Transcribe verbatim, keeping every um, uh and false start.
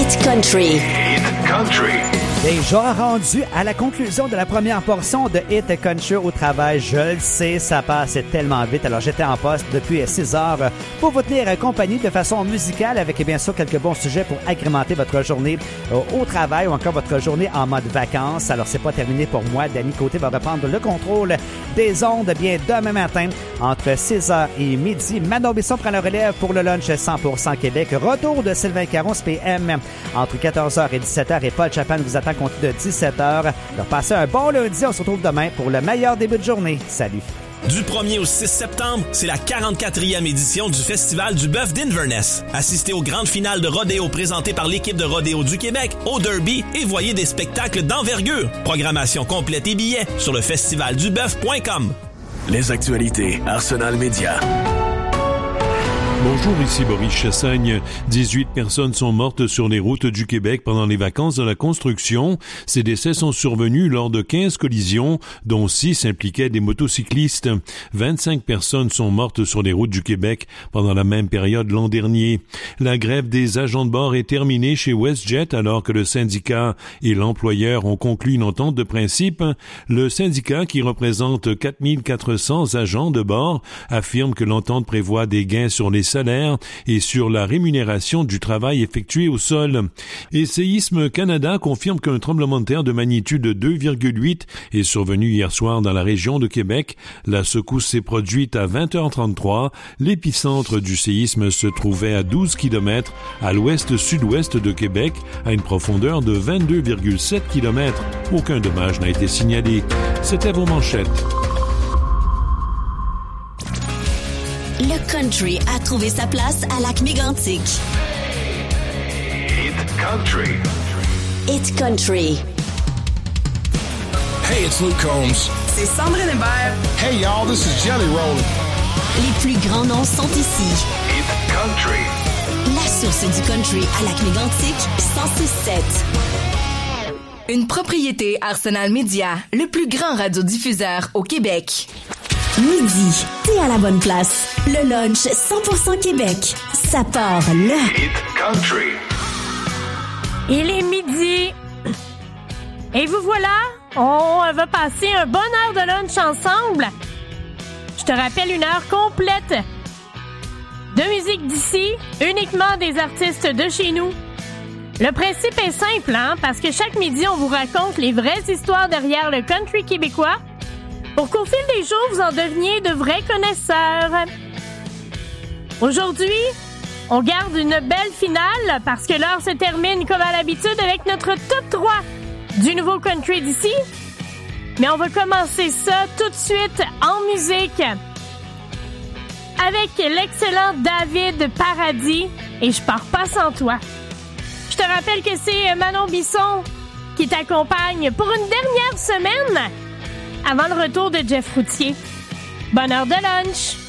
Hit Country. Hit Country. Déjà rendu à la conclusion de la première portion de Hit Country au travail. Je le sais, ça passe tellement vite. Alors, j'étais en poste depuis six heures pour vous tenir compagnie de façon musicale avec bien sûr quelques bons sujets pour agrémenter votre journée au travail ou encore votre journée en mode vacances. Alors, c'est pas terminé pour moi. Danny Côté va reprendre le contrôle des ondes bien demain matin entre six heures et midi. Manon Bisson prend la relève pour le lunch cent pour cent Québec. Retour de Sylvain Caron, P M entre quatorze heures et dix-sept heures et Paul Chapin vous attend compte de dix-sept heures. Alors, passez un bon lundi. On se retrouve demain pour le meilleur début de journée. Salut. Du premier au six septembre, c'est la quarante-quatrième édition du Festival du bœuf d'Inverness. Assistez aux grandes finales de rodéo présentées par l'équipe de rodéo du Québec, au Derby, et voyez des spectacles d'envergure. Programmation complète et billets sur le festival du bœuf point com. Les actualités Arsenal Média. Bonjour, ici Boris Chassagne. dix-huit personnes sont mortes sur les routes du Québec pendant les vacances de la construction. Ces décès sont survenus lors de quinze collisions, dont six impliquaient des motocyclistes. vingt-cinq personnes sont mortes sur les routes du Québec pendant la même période l'an dernier. La grève des agents de bord est terminée chez WestJet alors que le syndicat et l'employeur ont conclu une entente de principe. Le syndicat, qui représente quatre mille quatre cents agents de bord, affirme que l'entente prévoit des gains sur les salaires et sur la rémunération du travail effectué au sol. Et Séisme Canada confirme qu'un tremblement de terre de magnitude deux virgule huit est survenu hier soir dans la région de Québec. La secousse s'est produite à vingt heures trente-trois. L'épicentre du séisme se trouvait à douze kilomètres à l'ouest-sud-ouest de Québec, à une profondeur de vingt-deux virgule sept kilomètres. Aucun dommage n'a été signalé. C'était vos manchettes. Le country a trouvé sa place à Lac-Mégantic. Hit Country. Hit Country. Hey, it's Luke Combs. C'est Sandrine Hébert. Hey, y'all, this is Jelly Roll. Les plus grands noms sont ici. Hit Country. La source du country à Lac-Mégantic, cent six sept. Une propriété Arsenal Média, le plus grand radiodiffuseur au Québec. Midi, t'es à la bonne place. Le lunch cent pour cent Québec. Ça part là. Hit Country. Il est midi. Et vous voilà, on va passer un bon heure de lunch ensemble. Je te rappelle une heure complète de musique d'ici, uniquement des artistes de chez nous. Le principe est simple, hein, parce que chaque midi, on vous raconte les vraies histoires derrière le country québécois pour qu'au fil des jours, vous en deveniez de vrais connaisseurs. Aujourd'hui, on garde une belle finale parce que l'heure se termine comme à l'habitude avec notre top trois du nouveau country d'ici. Mais on va commencer ça tout de suite en musique avec l'excellent David Paradis et Je pars pas sans toi. Je te rappelle que c'est Manon Bisson qui t'accompagne pour une dernière semaine avant le retour de Jeff Routier. Bonne heure de lunch!